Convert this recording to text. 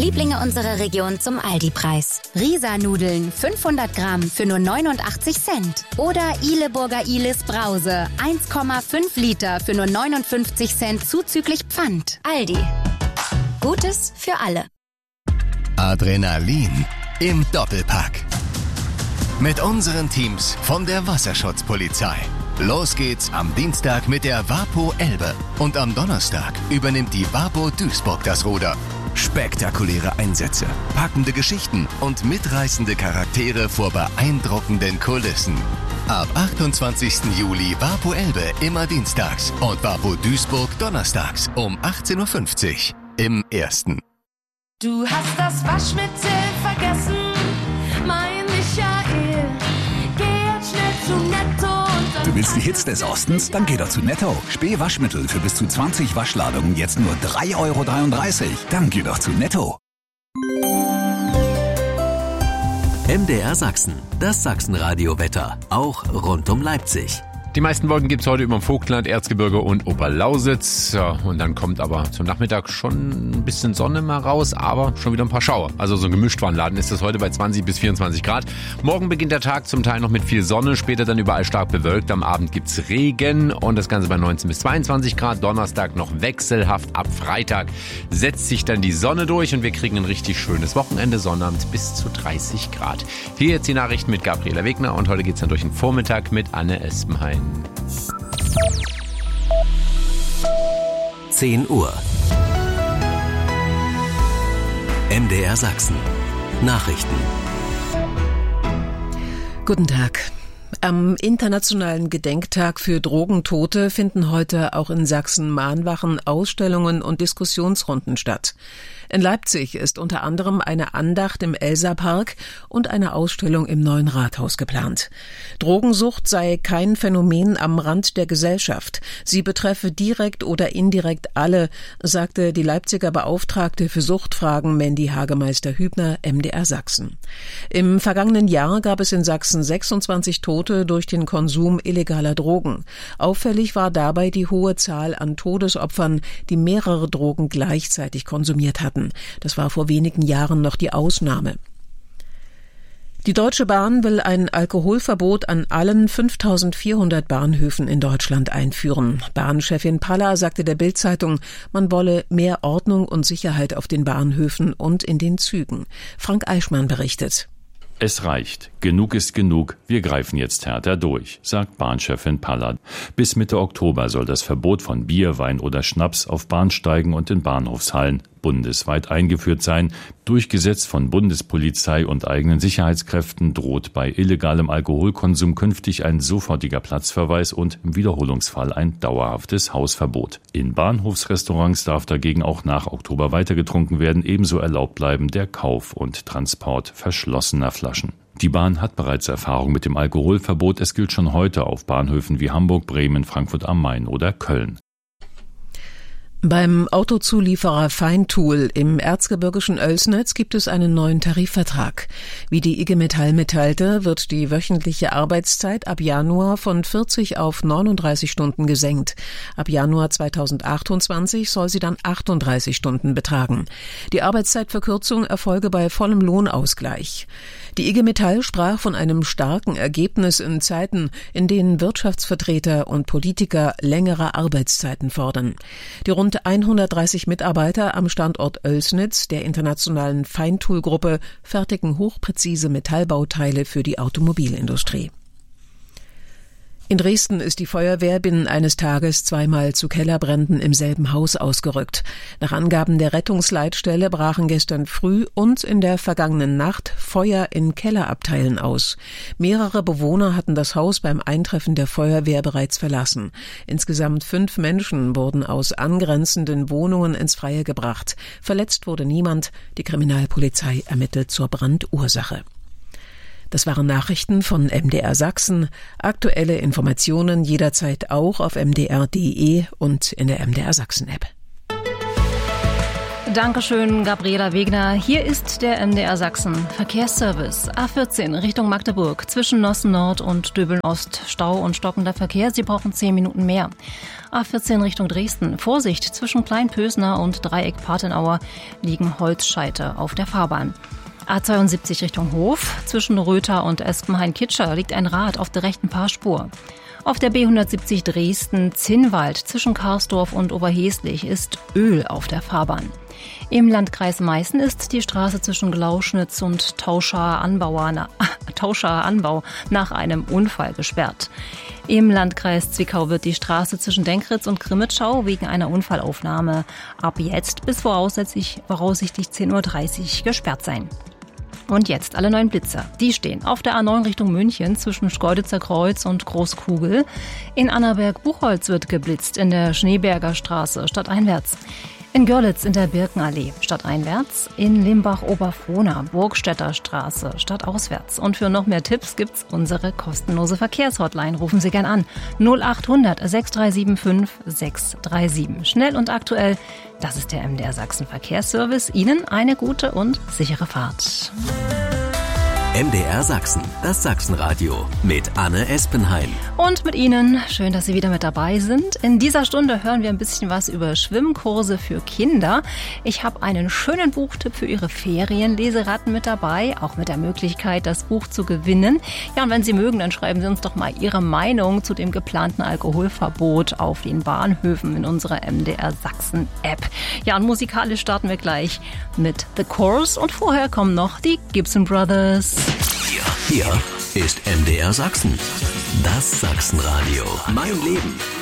Lieblinge unserer Region zum Aldi-Preis. Risa-Nudeln 500 Gramm für nur 89 Cent. Oder Ihleburger Ihles Brause 1,5 Liter für nur 59 Cent zuzüglich Pfand. Aldi. Gutes für alle. Adrenalin im Doppelpack. Mit unseren Teams von der Wasserschutzpolizei. Los geht's am Dienstag mit der WaPo Elbe. Und am Donnerstag übernimmt die WaPo Duisburg das Ruder. Spektakuläre Einsätze, packende Geschichten und mitreißende Charaktere vor beeindruckenden Kulissen. Ab 28. Juli WaPo Elbe immer dienstags und WaPo Duisburg donnerstags um 18.50 Uhr im Ersten. Du hast das Waschmittel vergessen, mein Michael. Geh jetzt schnell zu Netto. Du willst die Hits des Ostens? Dann geh doch zu Netto. Spähwaschmittel für bis zu 20 Waschladungen jetzt nur 3,33 €. Dann geh doch zu Netto. MDR Sachsen, das Sachsenradio-Wetter, auch rund um Leipzig. Die meisten Wolken gibt es heute über dem Vogtland, Erzgebirge und Oberlausitz. Ja, und dann kommt aber zum Nachmittag schon ein bisschen Sonne mal raus, aber schon wieder ein paar Schauer. Also so ein Gemischtwarnladen ist das heute bei 20 bis 24 Grad. Morgen beginnt der Tag zum Teil noch mit viel Sonne, später dann überall stark bewölkt. Am Abend gibt's Regen und das Ganze bei 19 bis 22 Grad. Donnerstag noch wechselhaft. Ab Freitag setzt sich dann die Sonne durch und wir kriegen ein richtig schönes Wochenende. Sonnabend bis zu 30 Grad. Hier jetzt die Nachrichten mit Gabriela Wegner und heute geht's dann durch den Vormittag mit Anne Espenhain. 10 Uhr. MDR Sachsen. Nachrichten. Guten Tag. Am Internationalen Gedenktag für Drogentote finden heute auch in Sachsen Mahnwachen, Ausstellungen und Diskussionsrunden statt. In Leipzig ist unter anderem eine Andacht im Elsapark und eine Ausstellung im Neuen Rathaus geplant. Drogensucht sei kein Phänomen am Rand der Gesellschaft. Sie betreffe direkt oder indirekt alle, sagte die Leipziger Beauftragte für Suchtfragen Mandy Hagemeister-Hübner, MDR Sachsen. Im vergangenen Jahr gab es in Sachsen 26 Tote durch den Konsum illegaler Drogen. Auffällig war dabei die hohe Zahl an Todesopfern, die mehrere Drogen gleichzeitig konsumiert hatten. Das war vor wenigen Jahren noch die Ausnahme. Die Deutsche Bahn will ein Alkoholverbot an allen 5.400 Bahnhöfen in Deutschland einführen. Bahnchefin Palla sagte der Bild-Zeitung, man wolle mehr Ordnung und Sicherheit auf den Bahnhöfen und in den Zügen. Frank Eichmann berichtet. Es reicht. Genug ist genug. Wir greifen jetzt härter durch, sagt Bahnchefin Palla. Bis Mitte Oktober soll das Verbot von Bier, Wein oder Schnaps auf Bahnsteigen und in Bahnhofshallen bundesweit eingeführt sein. Durchgesetzt von Bundespolizei und eigenen Sicherheitskräften droht bei illegalem Alkoholkonsum künftig ein sofortiger Platzverweis und im Wiederholungsfall ein dauerhaftes Hausverbot. In Bahnhofsrestaurants darf dagegen auch nach Oktober weiter getrunken werden. Ebenso erlaubt bleiben der Kauf und Transport verschlossener Flaschen. Die Bahn hat bereits Erfahrung mit dem Alkoholverbot. Es gilt schon heute auf Bahnhöfen wie Hamburg, Bremen, Frankfurt am Main oder Köln. Beim Autozulieferer Feintool im erzgebirgischen Oelsnitz gibt es einen neuen Tarifvertrag. Wie die IG Metall mitteilte, wird die wöchentliche Arbeitszeit ab Januar von 40 auf 39 Stunden gesenkt. Ab Januar 2028 soll sie dann 38 Stunden betragen. Die Arbeitszeitverkürzung erfolge bei vollem Lohnausgleich. Die IG Metall sprach von einem starken Ergebnis in Zeiten, in denen Wirtschaftsvertreter und Politiker längere Arbeitszeiten fordern. Die rund 130 Mitarbeiter am Standort Oelsnitz der internationalen Feintool-Gruppe fertigen hochpräzise Metallbauteile für die Automobilindustrie. In Dresden ist die Feuerwehr binnen eines Tages zweimal zu Kellerbränden im selben Haus ausgerückt. Nach Angaben der Rettungsleitstelle brachen gestern früh und in der vergangenen Nacht Feuer in Kellerabteilen aus. Mehrere Bewohner hatten das Haus beim Eintreffen der Feuerwehr bereits verlassen. Insgesamt 5 Menschen wurden aus angrenzenden Wohnungen ins Freie gebracht. Verletzt wurde niemand. Die Kriminalpolizei ermittelt zur Brandursache. Das waren Nachrichten von MDR Sachsen. Aktuelle Informationen jederzeit auch auf mdr.de und in der MDR Sachsen-App. Dankeschön, Gabriela Wegner. Hier ist der MDR Sachsen Verkehrsservice. A14 Richtung Magdeburg zwischen Nossen Nord und Döbeln Ost. Stau und stockender Verkehr. Sie brauchen 10 Minuten mehr. A14 Richtung Dresden. Vorsicht, zwischen Kleinpösner und Dreieck Partenauer liegen Holzscheite auf der Fahrbahn. A72 Richtung Hof. Zwischen Röther und Espenhain-Kitscher liegt ein Rad auf der rechten Fahrspur. Auf der B170 Dresden-Zinnwald zwischen Karsdorf und Oberheslich ist Öl auf der Fahrbahn. Im Landkreis Meißen ist die Straße zwischen Glauschnitz und Tauschaer Anbau nach einem Unfall gesperrt. Im Landkreis Zwickau wird die Straße zwischen Denkritz und Grimmitschau wegen einer Unfallaufnahme ab jetzt bis voraussichtlich 10:30 Uhr gesperrt sein. Und jetzt alle neuen Blitzer. Die stehen auf der A9 Richtung München zwischen Schkeuditzer Kreuz und Großkugel. In Annaberg-Buchholz wird geblitzt in der Schneeberger Straße stadteinwärts. In Görlitz in der Birkenallee stadteinwärts. In Limbach-Oberfrohna Burgstädter Straße stadtauswärts. Und für noch mehr Tipps gibt's unsere kostenlose Verkehrshotline. Rufen Sie gern an. 0800 6375 637. Schnell und aktuell. Das ist der MDR Sachsen Verkehrsservice. Ihnen eine gute und sichere Fahrt. MDR Sachsen, das Sachsenradio mit Anne Espenhain. Und mit Ihnen, schön, dass Sie wieder mit dabei sind. In dieser Stunde hören wir ein bisschen was über Schwimmkurse für Kinder. Ich habe einen schönen Buchtipp für Ihre Ferienleseratten mit dabei, auch mit der Möglichkeit, das Buch zu gewinnen. Ja, und wenn Sie mögen, dann schreiben Sie uns doch mal Ihre Meinung zu dem geplanten Alkoholverbot auf den Bahnhöfen in unserer MDR Sachsen App. Ja, und musikalisch starten wir gleich mit The Course und vorher kommen noch die Gibson Brothers. Hier ist MDR Sachsen. Das Sachsenradio. Mein Leben.